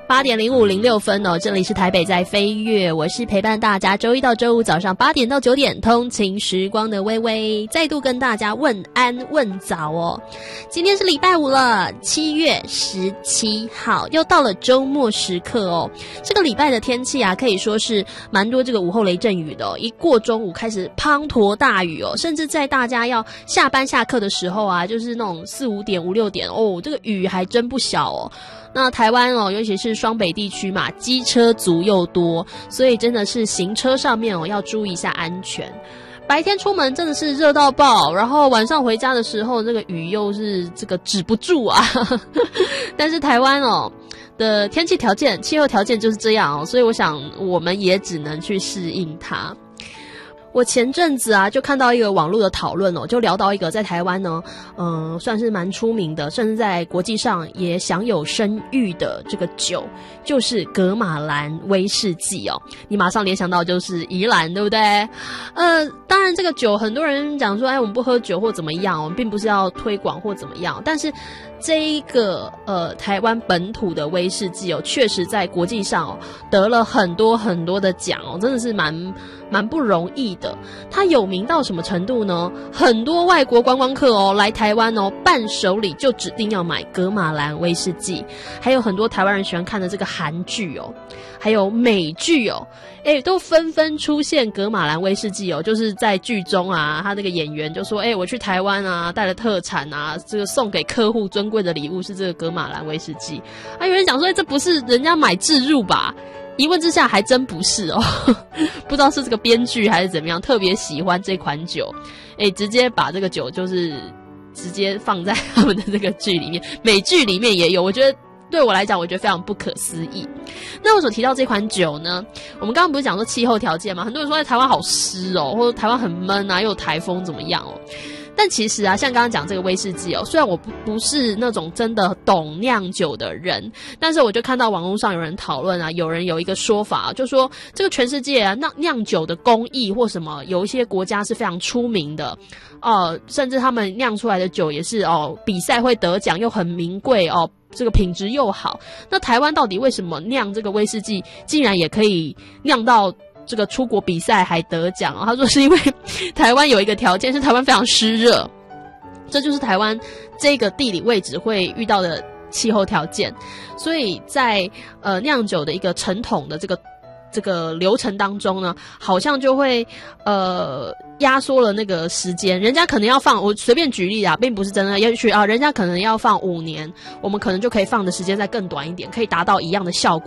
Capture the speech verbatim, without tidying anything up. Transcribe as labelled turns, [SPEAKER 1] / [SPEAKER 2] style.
[SPEAKER 1] 八点零五零六分哦，这里是台北在飞跃，我是陪伴大家周一到周五早上八点到九点通勤时光的微微，再度跟大家问安问早哦。今天是礼拜五了，七月十七号，又到了周末时刻哦。这个礼拜的天气啊，可以说是蛮多这个午后雷阵雨的哦，一过中午开始滂沱大雨哦，甚至在大家要下班下课的时候啊，就是那种四五点五六点哦，这个雨还真不小哦。那台湾哦，尤其是双北地区嘛，机车族又多，所以真的是行车上面哦要注意一下安全。白天出门真的是热到爆，然后晚上回家的时候，这个雨又是这个止不住啊。但是台湾哦的天气条件、气候条件就是这样哦，所以我想我们也只能去适应它。我前阵子啊，就看到一个网络的讨论哦，就聊到一个在台湾呢，嗯、呃，算是蛮出名的，甚至在国际上也享有声誉的这个酒，就是噶玛兰威士忌哦。你马上联想到就是宜兰，对不对？呃，当然这个酒很多人讲说，哎，我们不喝酒或怎么样，我们并不是要推广或怎么样，但是这一个呃台湾本土的威士忌哦，确实在国际上哦得了很多很多的奖哦，真的是蛮蛮不容易的。它有名到什么程度呢？很多外国观光客哦来台湾哦，伴手礼就指定要买噶玛兰威士忌，还有很多台湾人喜欢看的这个韩剧哦，还有美剧哦，哎，都纷纷出现噶玛兰威士忌哦，就是在剧中啊，他那个演员就说，哎，我去台湾啊，带了特产啊，这个送给客户尊贵的礼物是这个噶玛兰威士忌。啊，有人讲说，哎，这不是人家买置入吧？一问之下还真不是哦，不知道是这个编剧还是怎么样，特别喜欢这款酒，诶，直接把这个酒就是直接放在他们的这个剧里面，美剧里面也有，我觉得对我来讲，我觉得非常不可思议。那我所提到这款酒呢，我们刚刚不是讲说气候条件嘛，很多人说在台湾好湿哦，或者台湾很闷啊，又有台风怎么样哦。但其实啊，像刚刚讲这个威士忌哦，虽然我不不是那种真的懂酿酒的人，但是我就看到网络上有人讨论啊，有人有一个说法，就说这个全世界啊酿酿酒的工艺或什么，有一些国家是非常出名的，呃，甚至他们酿出来的酒也是哦，比赛会得奖，又很名贵哦，这个品质又好。那台湾到底为什么酿这个威士忌，竟然也可以酿到这个出国比赛还得奖啊？他说是因为台湾有一个条件，是台湾非常湿热，这就是台湾这个地理位置会遇到的气候条件，所以在呃酿酒的一个陈桶的这个这个流程当中呢，好像就会呃压缩了那个时间，人家可能要放，我随便举例啊，并不是真的，也许啊，人家可能要放五年，我们可能就可以放的时间再更短一点，可以达到一样的效果。